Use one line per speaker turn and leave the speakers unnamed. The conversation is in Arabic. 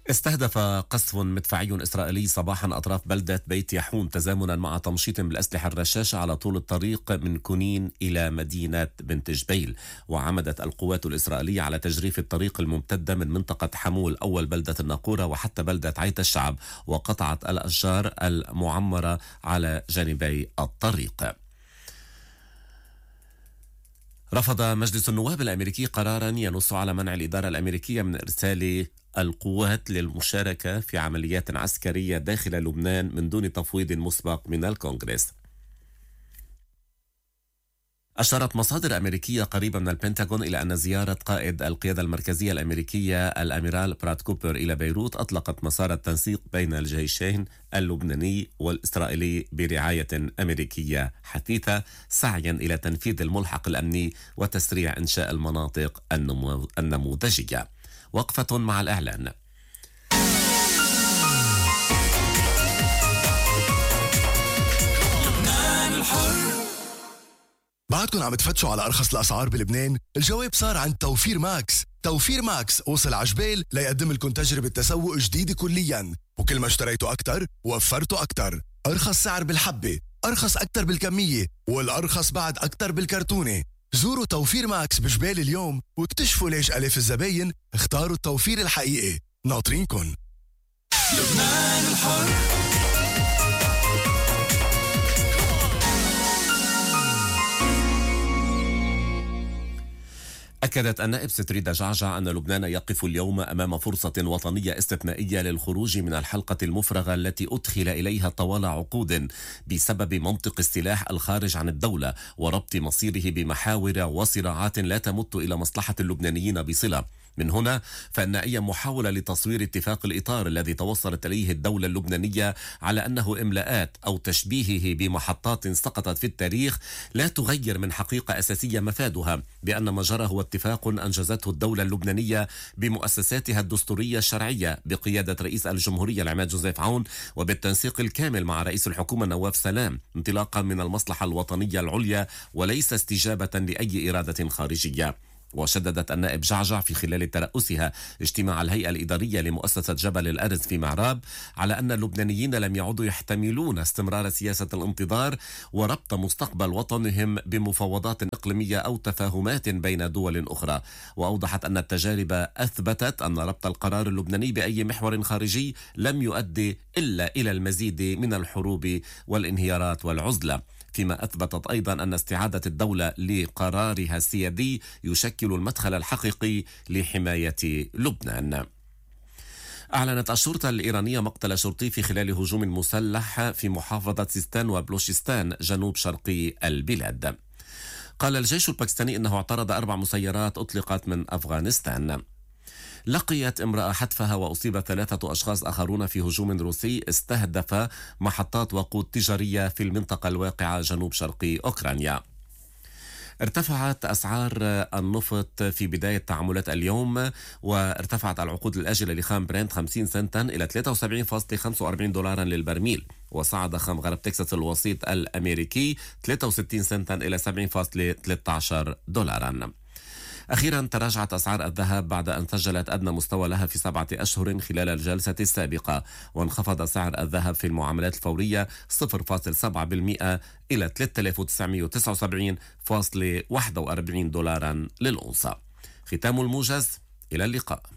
استهدف قصف مدفعي إسرائيلي صباحا أطراف بلدة بيت يحون تزامنا مع تمشيط بالأسلحة الرشاشة على طول الطريق من كونين إلى مدينة بنت جبيل. وعمدت القوات الإسرائيلية على تجريف الطريق الممتدة من منطقة حمول أول بلدة الناقورة وحتى بلدة عيت الشعب، وقطعت الأشجار المعمرة على جانبي الطريق. رفض مجلس النواب الأمريكي قرارا ينص على منع الإدارة الأمريكية من إرسال القوات للمشاركة في عمليات عسكرية داخل لبنان من دون تفويض مسبق من الكونغرس. أشارت مصادر أمريكية قريبة من البنتاغون إلى أن زيارة قائد القيادة المركزية الأمريكية الأميرال براد كوبر إلى بيروت أطلقت مسار التنسيق بين الجيشين اللبناني والإسرائيلي برعاية أمريكية حثيثة، سعيا إلى تنفيذ الملحق الأمني وتسريع إنشاء المناطق النموذجية. وقفة مع الإعلان.
بعدكم عم تفتشوا على أرخص الأسعار بلبنان؟ الجواب صار عند توفير ماكس. توفير ماكس وصل عجبال ليقدم لكم تجربة تسوق جديدة كلياً، وكل ما اشتريتوا أكتر وفرتوا أكتر. أرخص سعر بالحبة، أرخص أكتر بالكمية، والأرخص بعد أكتر بالكرتونة. زوروا توفير ماكس بجبال اليوم واكتشفوا ليش ألاف الزباين اختاروا التوفير الحقيقي. ناطرينكن. لبنان الحر.
أكدت النائب ستريدا جعجع أن لبنان يقف اليوم أمام فرصة وطنية استثنائية للخروج من الحلقة المفرغة التي أدخل إليها طوال عقود بسبب منطق السلاح الخارج عن الدولة وربط مصيره بمحاور وصراعات لا تمت إلى مصلحة اللبنانيين بصلة. من هنا فإن أي محاولة لتصوير اتفاق الإطار الذي توصلت إليه الدولة اللبنانية على أنه إملاءات أو تشبيهه بمحطات سقطت في التاريخ لا تغير من حقيقة أساسية مفادها بأن ما جرى هو اتفاق أنجزته الدولة اللبنانية بمؤسساتها الدستورية الشرعية بقيادة رئيس الجمهورية العماد جوزيف عون وبالتنسيق الكامل مع رئيس الحكومة نواف سلام انطلاقا من المصلحة الوطنية العليا وليس استجابة لأي إرادة خارجية. وشددت النائب جعجع في خلال ترأسها اجتماع الهيئة الإدارية لمؤسسة جبل الأرز في معراب على أن اللبنانيين لم يعودوا يحتملون استمرار سياسة الانتظار وربط مستقبل وطنهم بمفاوضات إقليمية أو تفاهمات بين دول أخرى. وأوضحت أن التجارب أثبتت أن ربط القرار اللبناني بأي محور خارجي لم يؤدي إلا إلى المزيد من الحروب والانهيارات والعزلة، فيما أثبتت أيضا أن استعادة الدولة لقرارها السيادي يشكل المدخل الحقيقي لحماية لبنان. أعلنت الشرطة الإيرانية مقتل شرطي في خلال هجوم مسلح في محافظة سيستان وبلوشستان جنوب شرقي البلاد. قال الجيش الباكستاني أنه اعترض 4 مسيرات أطلقت من أفغانستان. لقيت امرأة حتفها وأصيب 3 أشخاص آخرون في هجوم روسي استهدف محطات وقود تجارية في المنطقة الواقعة جنوب شرقي أوكرانيا. ارتفعت أسعار النفط في بداية تعاملات اليوم، وارتفعت العقود الآجلة لخام برنت 50 سنتا إلى 73.45 دولارا للبرميل، وصعد خام غرب تكساس الوسيط الأمريكي 63 سنتا إلى 70.13 دولارا. أخيرا تراجعت أسعار الذهب بعد أن سجلت أدنى مستوى لها في 7 أشهر خلال الجلسة السابقة، وانخفض سعر الذهب في المعاملات الفورية 0.7% إلى 3979.41 دولارا للأونصة. ختام الموجز، إلى اللقاء.